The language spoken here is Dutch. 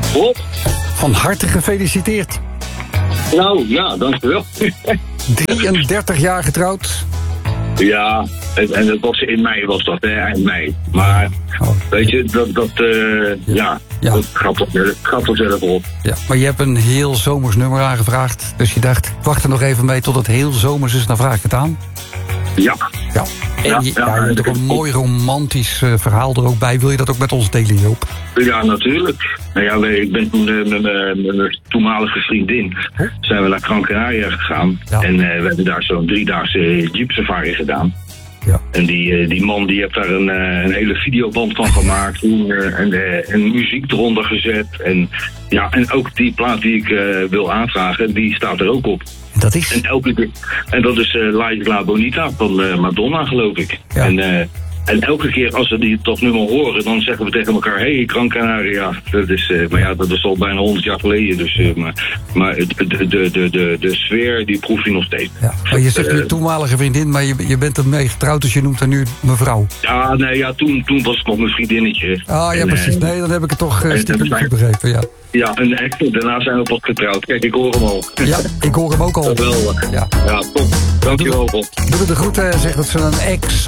Klopt. Van harte gefeliciteerd. Nou, ja, dankjewel. 33 jaar getrouwd. Ja, en dat was in mei was dat, hè, eind mei. Maar, weet je, dat gaat er zelf op. Ja, maar je hebt een heel zomers nummer aangevraagd. Dus je dacht, ik wacht er nog even mee tot het heel zomers is, dan vraag ik het aan. Ja. Ja. En je hebt ook een mooi romantisch verhaal er ook bij. Wil je dat ook met ons delen, Joop? Ja, natuurlijk. Nou ja, ik ben toen met mijn toenmalige vriendin zijn we naar Gran Canaria gegaan. Ja. En we hebben daar zo'n 3-daagse jeep safari gedaan. Ja. En die man die heeft daar een hele videoband van gemaakt. En muziek eronder gezet. En ook die plaat die ik wil aanvragen, die staat er ook op. Dat is? En dat is Like La Bonita van Madonna, geloof ik. Ja. En elke keer als we dat nummer horen, dan zeggen we tegen elkaar: hey, Gran Canaria. Dat is, dat is al bijna 100 jaar geleden. Dus, maar de sfeer, die proef je nog steeds. Ja. Maar je zegt je toenmalige vriendin, maar je bent ermee getrouwd, dus je noemt haar nu mevrouw. Ja, nee, ja, toen was het nog mijn vriendinnetje. Ah, ja, precies. Nee, dan heb ik het toch stiekem goed begrepen, ja. Ja, en daarna zijn we pas getrouwd. Kijk, ik hoor hem al. Ja, ik hoor hem ook al. Geweldig. Ja, top. Dankjewel, Bob. Doe me de groeten en zeg dat ze een ex